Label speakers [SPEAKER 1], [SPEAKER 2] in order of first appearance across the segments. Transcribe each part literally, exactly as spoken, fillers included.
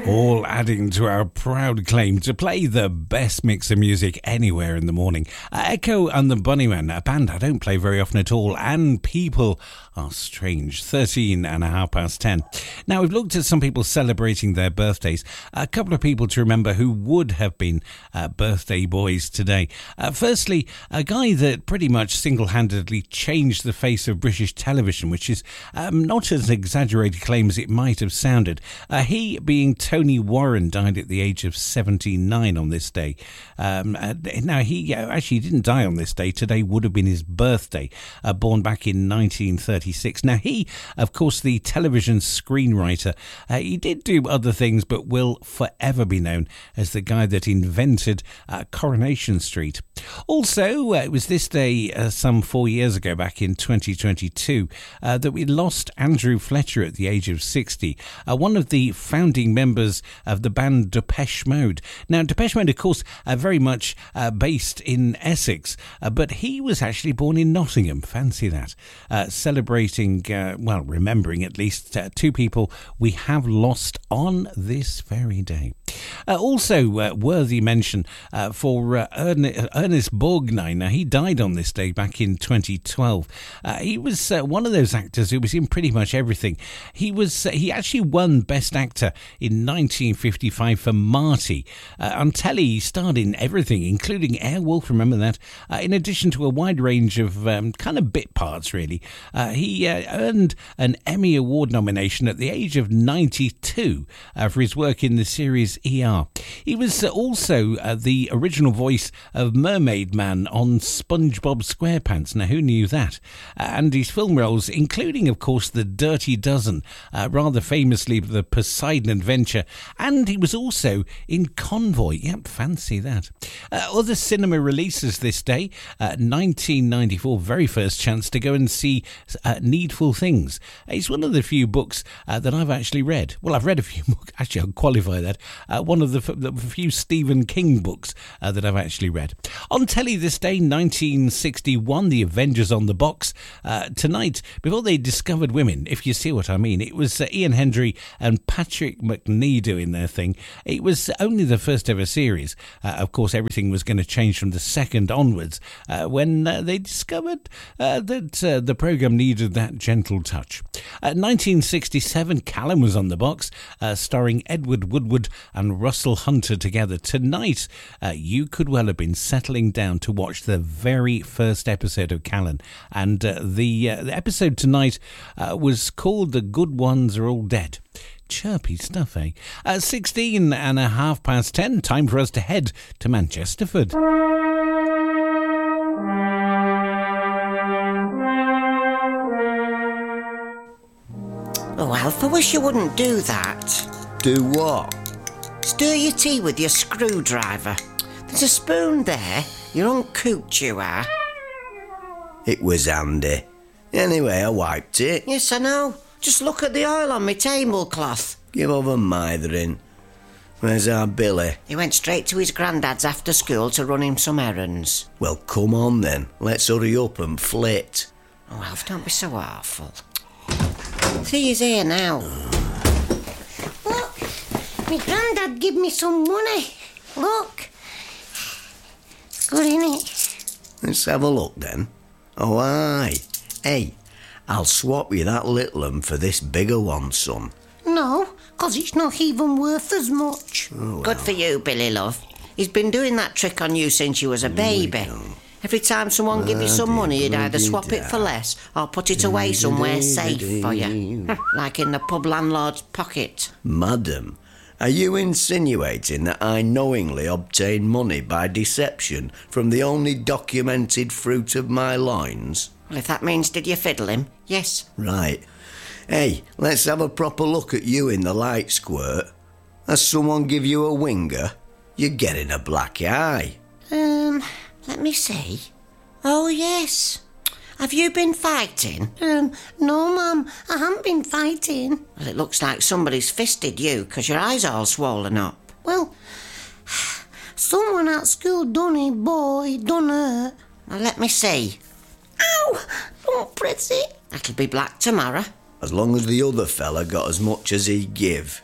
[SPEAKER 1] all adding to our proud claim to play the best mix of music anywhere in the morning. Uh, Echo and the Bunnymen, a band I don't play very often at all, and People Are Strange, thirteen and a half past ten. Now, we've looked at some people celebrating their birthdays. A couple of people to remember who would have been uh, birthday boys today. Uh, firstly, a guy that pretty much single-handedly changed the face of British television, which is um, not as exaggerated claim as it might have sounded. Uh, he, being Tony Warren, died at the age of seventy-nine on this day. Um, uh, now, he uh, actually didn't die on this day. Today would have been his birthday, uh, born back in nineteen thirty-six. Now, he, of course, the television screenwriter, uh, he did do other things, but will forever be known as the guy that invented uh, Coronation Street. Also, uh, it was this day uh, some four years ago, back in twenty twenty-two, uh, that we lost Andrew Fletcher at the age of sixty, uh, one of the founding members of the band Depeche Mode. Now, Depeche Mode, of course, uh, very much uh, based in Essex, uh, but he was actually born in Nottingham. Fancy that. Uh, celebrating, uh, well, remembering at least uh, two people we have lost on this very day. Uh, also, uh, worthy mention uh, for uh, Ern- Ernest Borgnine. Now, he died on this day back in twenty twelve. Uh, he was uh, one of those actors who was in pretty much everything. He was uh, he actually won Best Actor in nineteen fifty-five for Marty. Uh, on telly, he starred in everything, including Airwolf, remember that? Uh, in addition to a wide range of um, kind of bit parts, really. Uh, he uh, earned an Emmy Award nomination at the age of ninety-two uh, for his work in the series E R. He was also uh, the original voice of Mermaid Man on SpongeBob SquarePants. Now, who knew that? Uh, and his film roles, including, of course, The Dirty Dozen, uh, rather famously The Poseidon Adventure, and he was also in Convoy. Yep, fancy that. Uh, other cinema releases this day, uh, nineteen ninety-four, very first chance to go and see uh, Needful Things. It's one of the few books uh, that I've actually read. Well, I've read a few books. Actually, I'll qualify that. Uh, one of the, f- the few Stephen King books uh, that I've actually read. On telly this day, nineteen sixty-one, The Avengers on the Box. Uh, tonight, before they discovered women, if you see what I mean, it was uh, Ian Hendry and Patrick Macnee doing their thing. It was only the first ever series. Uh, of course, everything was going to change from the second onwards uh, when uh, they discovered uh, that uh, the programme needed that gentle touch. Uh, nineteen sixty-seven, Callum was on the box, uh, starring Edward Woodward and Russell Hunter together. Tonight, uh, you could well have been settling down to watch the very first episode of Callan. And uh, the, uh, the episode tonight uh, was called The Good Ones Are All Dead. Chirpy stuff, eh? Uh, sixteen and a half past ten, time for us to head to Manchesterford.
[SPEAKER 2] Oh, Alf, I wish you wouldn't do that.
[SPEAKER 3] Do what?
[SPEAKER 2] Stir your tea with your screwdriver. There's a spoon there. You're uncooked, you are.
[SPEAKER 3] It was handy. Anyway, I wiped it.
[SPEAKER 2] Yes, I know. Just look at the oil on my tablecloth.
[SPEAKER 3] Give over mithering. Where's our Billy?
[SPEAKER 2] He went straight to his granddad's after school to run him some errands.
[SPEAKER 3] Well, come on then. Let's hurry up and flit.
[SPEAKER 2] Oh, Alf, don't be so awful. See, he's here now. Look, my granddad give me some money. Look. It's good, innit?
[SPEAKER 3] Let's have a look then. Oh, aye. Hey, I'll swap you that little one for this bigger one, son.
[SPEAKER 4] No, because it's not even worth as much.
[SPEAKER 3] Oh, well.
[SPEAKER 2] Good for you, Billy, love. He's been doing that trick on you since you was a baby. Every time someone give you some money, you'd either swap it for less or put it away somewhere safe for you. Like in the pub landlord's pocket.
[SPEAKER 3] Madam, are you insinuating that I knowingly obtain money by deception from the only documented fruit of my loins?
[SPEAKER 2] Well, if that means did you fiddle him, yes.
[SPEAKER 3] Right. Hey, let's have a proper look at you in the light squirt. Has someone give you a winger? You're getting a black eye.
[SPEAKER 2] Um, let me see. Oh, yes. Have you been fighting?
[SPEAKER 4] Um, no, Mum, I haven't been fighting.
[SPEAKER 2] Well, it looks like somebody's fisted you, because your eye's all swollen up.
[SPEAKER 4] Well, someone at school done it, boy, it done hurt.
[SPEAKER 2] Now, let me see.
[SPEAKER 4] Ow! Don't press it.
[SPEAKER 2] That'll be black tomorrow.
[SPEAKER 3] As long as the other fella got as much as he'd give.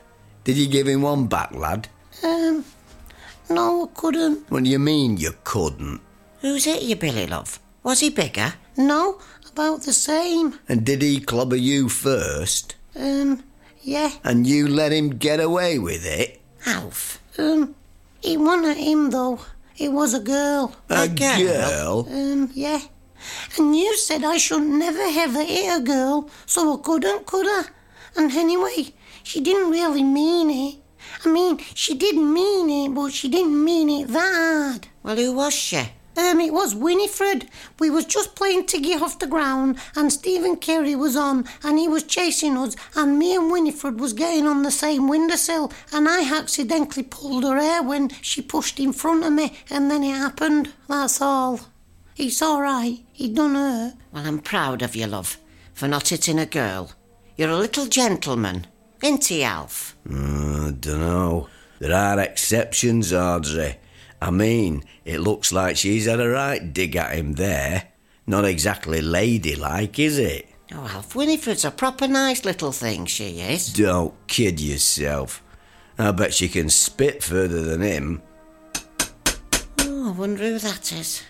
[SPEAKER 3] Did you give him one back, lad?
[SPEAKER 4] Um, no, I couldn't.
[SPEAKER 3] What do you mean you couldn't?
[SPEAKER 2] Who's it, you Billy love? Was he bigger?
[SPEAKER 4] No, about the same.
[SPEAKER 3] And did he clobber you first?
[SPEAKER 4] Um, yeah.
[SPEAKER 3] And you let him get away with it?
[SPEAKER 2] Alf.
[SPEAKER 4] Um, it wasn't him, though. It was a girl.
[SPEAKER 3] A,
[SPEAKER 2] A girl?
[SPEAKER 3] girl?
[SPEAKER 4] Um, yeah. And you said I should never ever hit a girl, so I couldn't, could I? And anyway, she didn't really mean it. I mean, she did mean it, but she didn't mean it that hard.
[SPEAKER 2] Well, who was she?
[SPEAKER 4] Um, it was Winifred. We was just playing Tiggy off the ground, and Stephen Carey was on, and he was chasing us, and me and Winifred was getting on the same windowsill, and I accidentally pulled her hair when she pushed in front of me, and then it happened. That's all. It's all right. It done hurt.
[SPEAKER 2] Well, I'm proud of you, love, for not hitting a girl. You're a little gentleman, ain't he, Alf?
[SPEAKER 3] Uh, I dunno. There are exceptions, Audrey. I mean, it looks like she's had a right dig at him there. Not exactly ladylike, is it?
[SPEAKER 2] Oh, Alf, Winifred's a proper nice little thing, she is.
[SPEAKER 3] Don't kid yourself. I bet she can spit further than him.
[SPEAKER 2] Oh, I wonder who that is.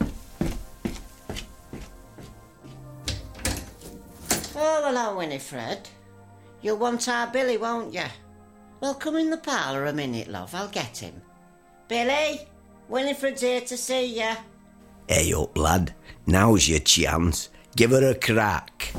[SPEAKER 2] Oh, hello, Winifred. You'll want our Billy, won't you? Well, come in the parlour a minute, love. I'll get him. Billy, Winifred's here to see you.
[SPEAKER 3] Hey up, lad. Now's your chance. Give her a crack.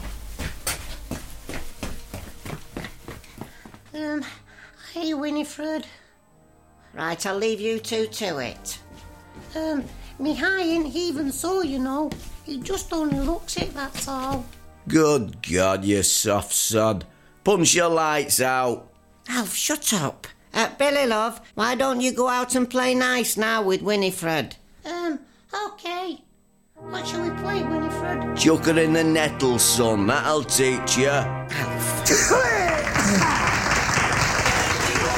[SPEAKER 4] Um, hey, Winifred.
[SPEAKER 2] Right, I'll leave you two to it.
[SPEAKER 4] Um, me eye ain't even so, you know. He just only looks it, that's all.
[SPEAKER 3] Good God, you soft sod. Punch your lights out.
[SPEAKER 2] Alf, shut up. Uh, Billy, love, why don't you go out and play nice now with Winifred?
[SPEAKER 4] Um, okay. What shall we play, Winifred?
[SPEAKER 3] Chuck her in the nettle, son. That'll teach you.
[SPEAKER 2] Alf.